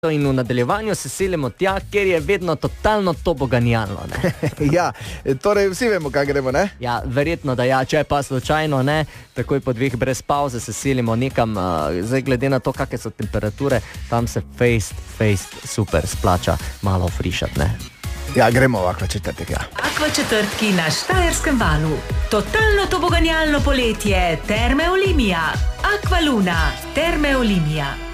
in v nadaljevanju se selimo tja, kjer je vedno totalno to boganjalno, ne? Ja, torej vsi vemo, kaj gremo, ne? Ja, verjetno, da ja, če pa slučajno ne, takoj po 2 brez pauze se selimo nekam, zdaj glede na to, kakve so temperature, tam se face super splača malo frišati, ne? Ja, gremo v Akvačetrtek, ja. Akvačetrtki na Štajerskem valu. Totalno to boganjalno poletje, Terme Olimia. Akvaluna, Terme Olimia.